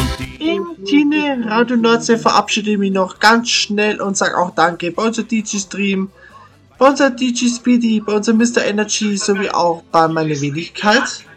Im Tine Radio Nordsee verabschiede ich mich noch ganz schnell und sage auch Danke bei unserem DJ Stream, bei unserem DJ Speedy, bei unserem Mr. Energy sowie auch bei meiner Wenigkeit.